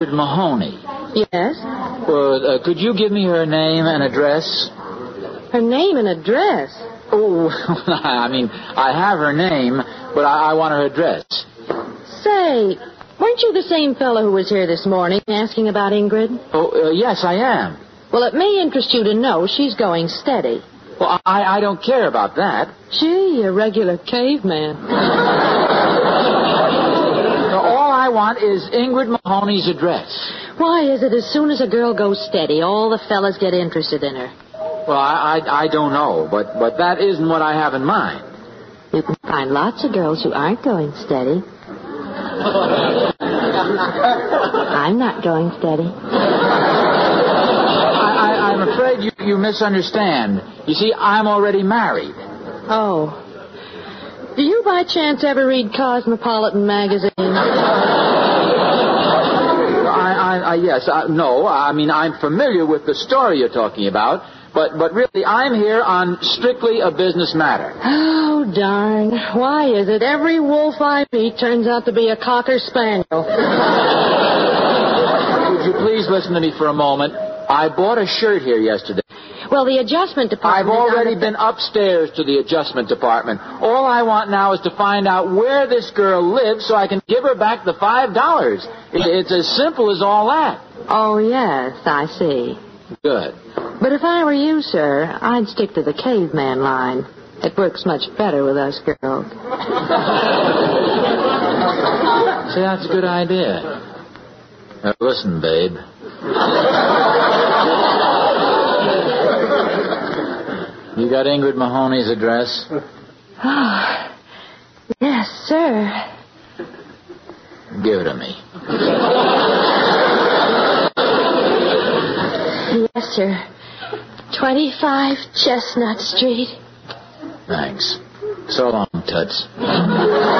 Mahoney. Yes? Well, could you give me her name and address? Her name and address? Oh, I mean, I have her name, but I want her address. Say, weren't you the same fellow who was here this morning asking about Ingrid? Oh, yes, I am. Well, it may interest you to know she's going steady. Well, I don't care about that. Gee, a regular caveman. All I want is Ingrid Mahoney's address. Why is it as soon as a girl goes steady, all the fellas get interested in her? Well, I don't know, but that isn't what I have in mind. You can find lots of girls who aren't going steady. I'm not going steady. I'm afraid you misunderstand. You see, I'm already married. Oh. Do you by chance ever read Cosmopolitan magazine? Yes, no. I mean, I'm familiar with the story you're talking about, but really, I'm here on strictly a business matter. Oh, darn. Why is it every wolf I meet turns out to be a Cocker Spaniel? Would you please listen to me for a moment? I bought a shirt here yesterday. Well, the adjustment department... I've already been upstairs to the adjustment department. All I want now is to find out where this girl lives so I can give her back the $5. It's as simple as all that. Oh, yes, I see. Good. But if I were you, sir, I'd stick to the caveman line. It works much better with us girls. See, that's a good idea. Now, listen, babe. You got Ingrid Mahoney's address? Oh, yes, sir. Give it to me. Yes, sir. 25 Chestnut Street. Thanks. So long, Toots.